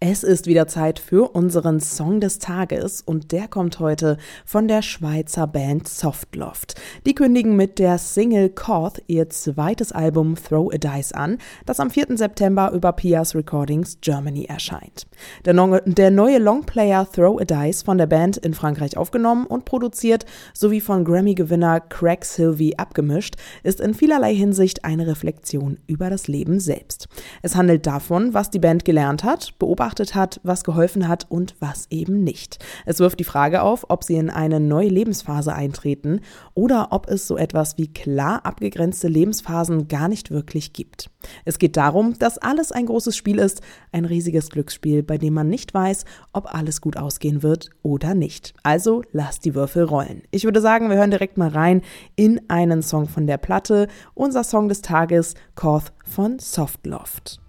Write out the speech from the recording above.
Es ist wieder Zeit für unseren Song des Tages und der kommt heute von der Schweizer Band Softloft. Die kündigen mit der Single Koth ihr zweites Album Throw a Dice an, das am 4. September über Pias Recordings Germany erscheint. Der neue Longplayer Throw a Dice von der Band in Frankreich aufgenommen und produziert sowie von Grammy-Gewinner Craig Silvey abgemischt, ist in vielerlei Hinsicht eine Reflexion über das Leben selbst. Es handelt davon, was die Band gelernt hat, beobachtet hat, was geholfen hat und was eben nicht. Es wirft die Frage auf, ob sie in eine neue Lebensphase eintreten oder ob es so etwas wie klar abgegrenzte Lebensphasen gar nicht wirklich gibt. Es geht darum, dass alles ein großes Spiel ist, ein riesiges Glücksspiel, bei dem man nicht weiß, ob alles gut ausgehen wird oder nicht. Also lasst die Würfel rollen. Ich würde sagen, wir hören direkt mal rein in einen Song von der Platte. Unser Song des Tages, Koth von Softloft.